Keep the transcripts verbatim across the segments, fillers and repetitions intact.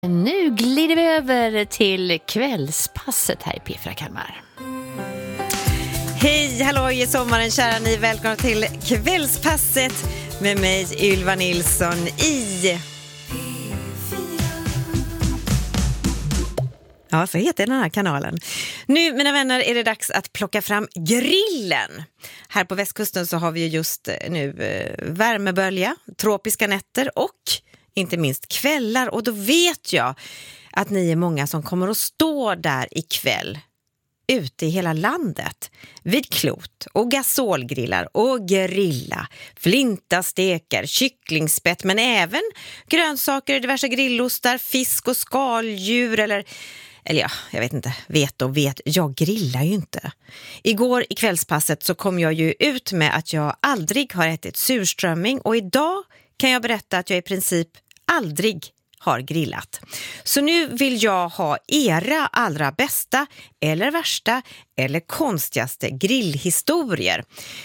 Nu glider vi över till kvällspasset här i P fyra Kalmar. Hej, hallå i sommaren, kära ni. Välkomna till kvällspasset med mig, Ylva Nilsson i... Ja, så heter den här kanalen. Nu, mina vänner, är det dags att plocka fram grillen. Här på västkusten så har vi ju just nu eh, värmebölja, tropiska nätter och inte minst kvällar. Och då vet jag att ni är många som kommer att stå där ikväll ute i hela landet vid klot och gasolgrillar och grilla, flintastekar, kycklingspett, men även grönsaker, diverse grillostar, fisk och skaldjur eller... Eller ja, jag vet inte, vet och vet, jag grillar ju inte. Igår i kvällspasset så kom jag ju ut med att jag aldrig har ätit surströmming och idag kan jag berätta att jag i princip aldrig har grillat. Så nu vill jag ha era allra bästa eller värsta eller konstigaste grillhistorier.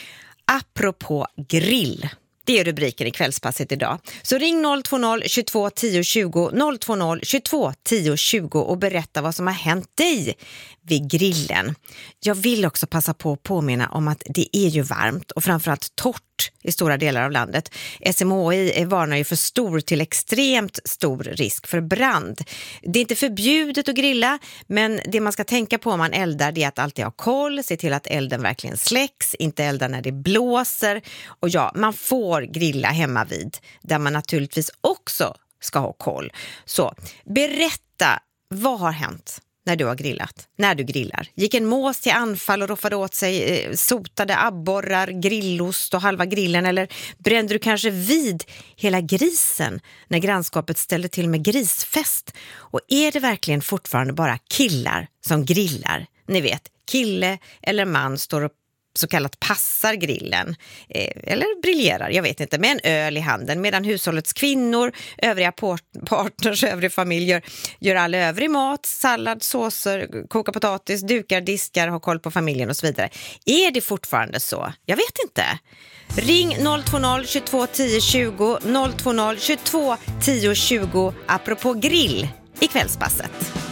Apropå grill. Det är rubriken i kvällspasset idag. Så ring noll två noll tjugotvå tio tjugo noll två noll tjugotvå tio tjugo och berätta vad som har hänt dig vid grillen. Jag vill också passa på att påminna om att det är ju varmt och framförallt torrt i stora delar av landet. S M H I varnar ju för stor till extremt stor risk för brand. Det är inte förbjudet att grilla, men det man ska tänka på om man eldar det är att alltid ha koll, se till att elden verkligen släcks, inte elda när det blåser. Och ja, man får grilla hemma vid, där man naturligtvis också ska ha koll. Så berätta, vad har hänt när du har grillat? När du grillar. Gick en mås till anfall och roffade åt sig eh, sotade abborrar, grillost och halva grillen? Eller brände du kanske vid hela grisen när grannskapet ställde till med grisfest? Och är det verkligen fortfarande bara killar som grillar? Ni vet, kille eller man står och så kallat passar grillen eh, eller briljerar, jag vet inte, med en öl i handen, medan hushållets kvinnor, övriga partners, övriga familjer gör all övrig mat, sallad, såser, koka potatis, dukar, diskar, har koll på familjen och så vidare. Är det fortfarande så? Jag vet inte. Ring noll två noll tjugotvå tio tjugo noll två noll tjugotvå tio tjugo apropå grill i kvällspasset.